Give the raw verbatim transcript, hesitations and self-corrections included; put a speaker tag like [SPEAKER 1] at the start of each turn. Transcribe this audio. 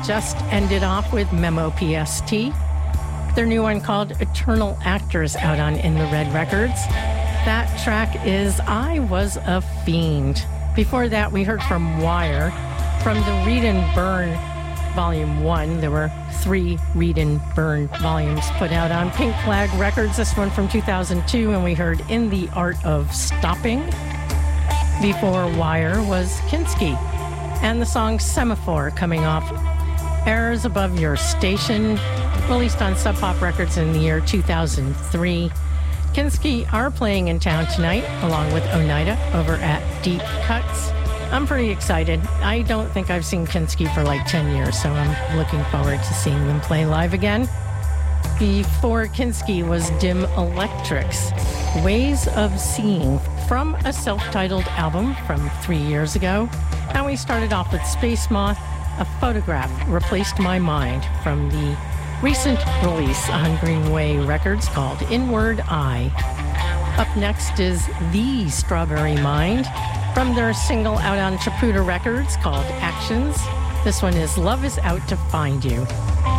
[SPEAKER 1] just ended off with Memo P S T. Their new one called Eternal Actors out on In the Red Records. That track is I Was a Fiend. Before that, we heard from Wire from the Read and Burn Volume one. There were three Read and Burn volumes put out on Pink Flag Records. This one from two thousand two, and we heard In the Art of Stopping. Before Wire was Kinski and the song Semaphore coming off Errors Above Your Station, released on Sub Pop Records in the year two thousand three. Kinski are playing in town tonight along with Oneida over at Deep Cuts. I'm pretty excited. I don't think I've seen Kinski for like ten years, so I'm looking forward to seeing them play live again. Before Kinski was Dim Electrics, Ways of Seeing, from a self-titled album from three years ago. And we started off with Space Moth, A Photograph Replaced My Mind, from the recent release on Greenway Records called Inward Eye. Up next is The Strawberry Mind, from their single out on Chaputa Records called Actions. This one is Love Is Out to Find You.